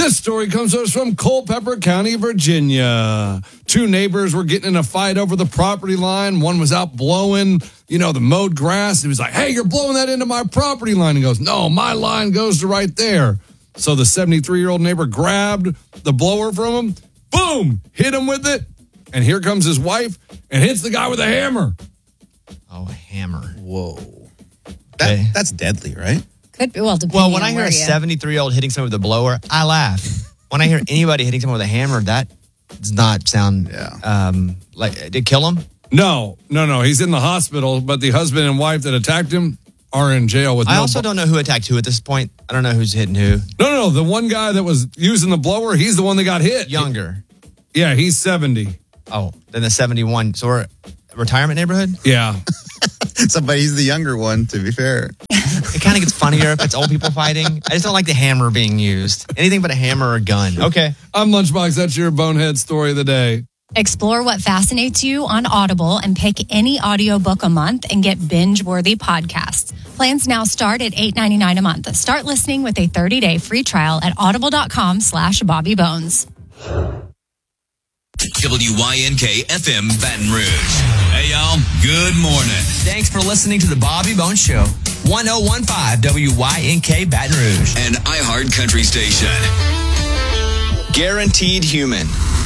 This story comes to us from Culpeper County, Virginia. Two neighbors were getting in a fight over the property line. One was out blowing, the mowed grass. He was like, hey, you're blowing that into my property line. He goes, no, my line goes to right there. So the 73-year-old neighbor grabbed the blower from him, boom, hit him with it. And here comes his wife and hits the guy with a hammer. Oh, a hammer. Whoa. That's deadly, right? Could be. Well, when I hear a 73-year-old hitting someone with a blower, I laugh. When I hear anybody hitting someone with a hammer, that does not sound like, did it kill him? No. He's in the hospital, but the husband and wife that attacked him are in jail with I also don't know who attacked who at this point. I don't know who's hitting who. No. The one guy that was using the blower, he's the one that got hit. Younger. Yeah, he's 70. Oh, then the 71. So we're a retirement neighborhood? Yeah. But he's the younger one, to be fair. It kind of gets funnier if it's old people fighting. I just don't like the hammer being used. Anything but a hammer or a gun. Okay. I'm Lunchbox. That's your bonehead story of the day. Explore what fascinates you on Audible and pick any audiobook a month and get binge-worthy podcasts. Plans now start at $8.99 a month. Start listening with a 30-day free trial at audible.com/BobbyBones. WYNK FM Baton Rouge. Hey, y'all. Good morning. Thanks for listening to the Bobby Bones Show. 1015 WYNK Baton Rouge. An iHeart Country station. Guaranteed human.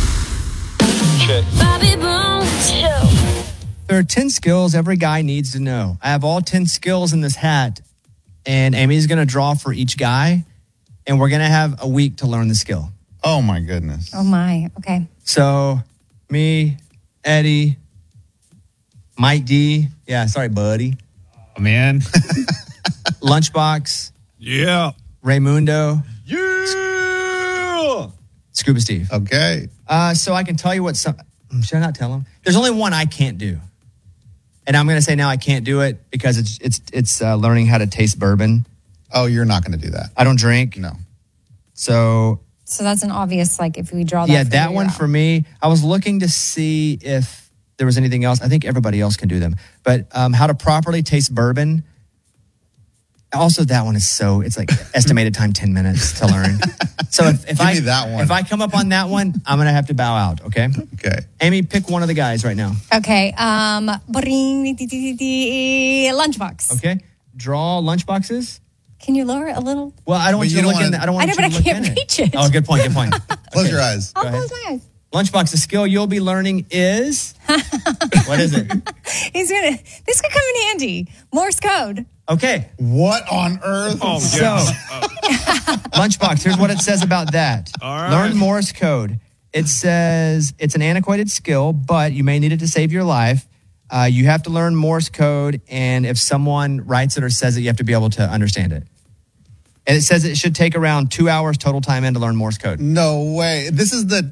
Bobby Bones Show. There are 10 skills every guy needs to know. I have all 10 skills in this hat, and Amy's going to draw for each guy, and we're going to have a week to learn the skill. Oh, my goodness. Oh, my. Okay. So, me, Eddie, Mike D. Yeah, sorry, buddy. Oh, man. Lunchbox. Yeah. Raymundo. Yeah. Scuba Steve. Okay. So I can tell you what should I not tell him? There's only one I can't do. And I'm going to say now I can't do it because it's learning how to taste bourbon. Oh, you're not going to do that. I don't drink. No. So that's an obvious, if we draw that. Yeah, that one for me. I was looking to see if there was anything else. I think everybody else can do them. But how to properly taste bourbon. Also, that one is it's like estimated time 10 minutes to learn. So if I come up on that one, I'm going to have to bow out, okay? Okay. Amy, pick one of the guys right now. Okay. Lunchbox. Okay. Draw lunchboxes. Can you lower it a little? Well, I don't want you to look in it. I don't want you to look in it. I can't reach it. Oh, good point. Close your eyes. I'll close my eyes. Lunchbox, the skill you'll be learning is... What is it? This could come in handy. Morse code. Okay. What on earth? Oh, so, Lunchbox, here's what it says about that. All right. Learn Morse code. It says it's an antiquated skill, but you may need it to save your life. You have to learn Morse code, and if someone writes it or says it, you have to be able to understand it. And it says it should take around 2 hours total time in to learn Morse code. No way. This is the...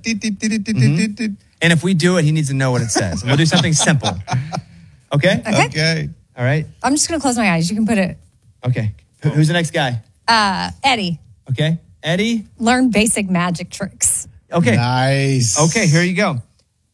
And if we do it, he needs to know what it says. We'll do something simple. Okay? Okay. All right. I'm just going to close my eyes. You can put it. Okay. Who's the next guy? Eddie. Okay. Eddie? Learn basic magic tricks. Okay. Nice. Okay, here you go.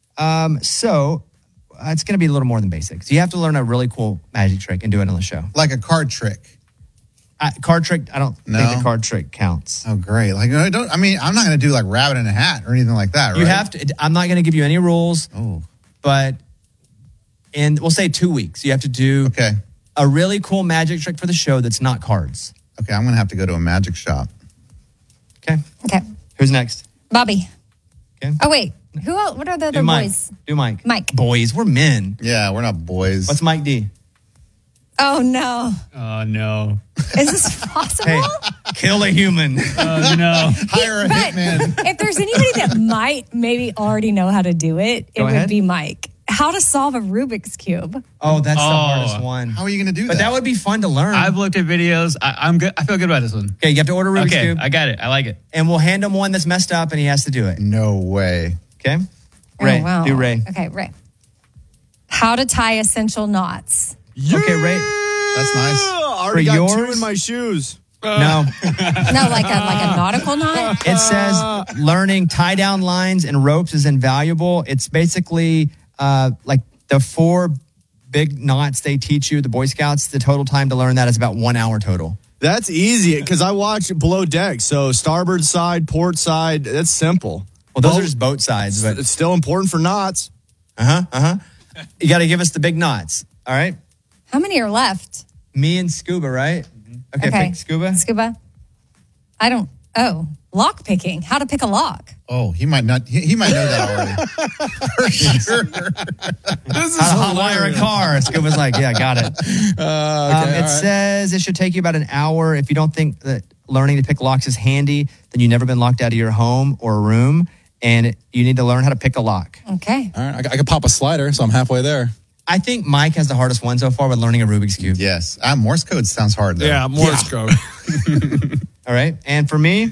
So it's going to be a little more than basics. You have to learn a really cool magic trick and do it on the show. Like a card trick. Card trick, I don't think the card trick counts. Oh, great. I'm not going to do like rabbit in a hat or anything like that, right? You have to. I'm not going to give you any rules. Oh. But we'll say 2 weeks. You have to do a really cool magic trick for the show that's not cards. Okay, I'm going to have to go to a magic shop. Okay. Okay. Who's next? Bobby. Okay. Oh, wait. Who else? What are the other boys? Do Mike. Mike. Boys, we're men. Yeah, we're not boys. What's Mike D? Oh, no. Oh, no. Is this possible? Hey, kill a human. Oh, no. Hire a hitman. If there's anybody that might maybe already know how to do it, it would be Mike. How to solve a Rubik's Cube. Oh, that's the hardest one. How are you going to do that? But that would be fun to learn. I've looked at videos. I'm good. I feel good about this one. Okay, you have to order Rubik's Cube. I got it. I like it. And we'll hand him one that's messed up and he has to do it. No way. Okay? Ray. Oh, wow. Do Ray. Okay, Ray. How to tie essential knots. Okay, Ray. That's nice. Already got yours? 2 in my shoes. No. No, like a nautical knot? It says learning tie-down lines and ropes is invaluable. It's basically like the 4 big knots they teach you, the Boy Scouts. The total time to learn that is about 1 hour total. That's easy because I watch below deck. So starboard side, port side, that's simple. Well, those are just boat sides, but It's still important for knots. you got to give us the big knots. All right. How many are left? Me and Scuba, right? Okay, pick Scuba. Scuba. I don't. Oh, lock picking. How to pick a lock. Oh, he might not. He might know that already. For sure. This is How to hotwire a hilarious. car. Scuba's like, yeah, got it. It says it should take you about an hour. If you don't think that learning to pick locks is handy, then you've never been locked out of your home or room, and you need to learn how to pick a lock. Okay. All right, I could pop a slider, so I'm halfway there. I think Mike has the hardest one so far with learning a Rubik's Cube. Yes. Morse code sounds hard, though. Yeah, Morse code. All right. And for me,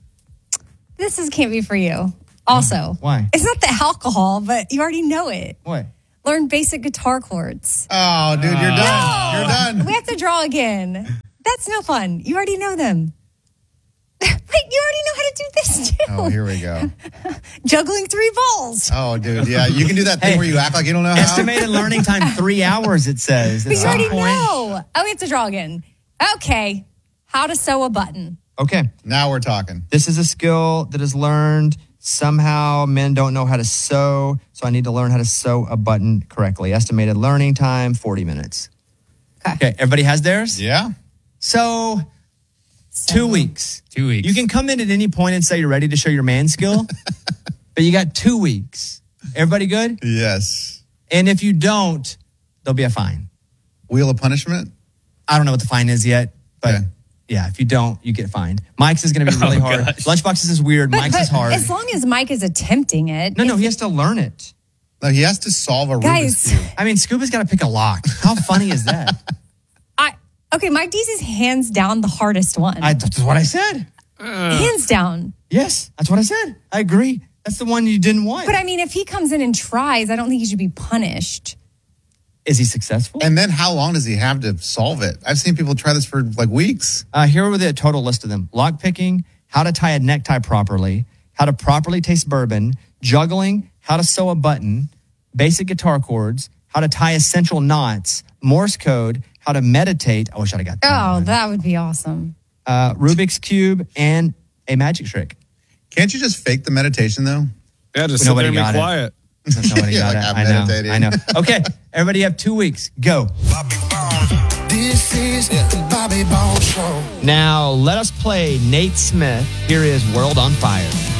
This can't be for you. Also, why? It's not the alcohol, but you already know it. What? Learn basic guitar chords. Oh, dude, you're done. No! You're done. We have to draw again. That's no fun. You already know them. Wait, you already know how to do this too. Oh, here we go. Juggling 3 balls. Oh, dude, yeah. You can do that thing Hey, where you act like you don't know how. Estimated learning time 3 hours, it says. But you already know. Oh, we have to draw again. Okay. How to sew a button. Okay. Now we're talking. This is a skill that is learned. Somehow men don't know how to sew, so I need to learn how to sew a button correctly. Estimated learning time, 40 minutes. Okay, everybody has theirs? Yeah. So, 2 weeks. 2 weeks. You can come in at any point and say you're ready to show your man skill, but you got 2 weeks. Everybody good? Yes. And if you don't, there'll be a fine. Wheel of punishment? I don't know what the fine is yet, but Okay. yeah, if you don't, you get fined. Mike's is going to be really hard. gosh. Lunchbox's is weird. Mike's is hard. As long as Mike is attempting it. No, he has to learn it. No, he has to solve a Rubik's Guys. Cube. I mean, Scuba's got to pick a lock. How funny is that? Okay, Mike D's is hands down the hardest one. That's what I said. Hands down. Yes, that's what I said. I agree. That's the one you didn't want. But I mean, if he comes in and tries, I don't think he should be punished. Is he successful? And then how long does he have to solve it? I've seen people try this for like weeks. Here are the total list of them. Lock picking, how to tie a necktie properly, how to properly taste bourbon, juggling, how to sew a button, basic guitar chords, how to tie essential knots, Morse code, how to meditate. I wish I'd have got that. Oh, that would be awesome. Rubik's Cube, and a magic trick. Can't you just fake the meditation though? Yeah, just sit there and be got it. quiet. Nobody Yeah, got like it. I'm I know. meditating. I know. Okay, everybody have 2 weeks. Go. This is the Bobby Bones Show. Now, let us play Nate Smith. Here is World on Fire.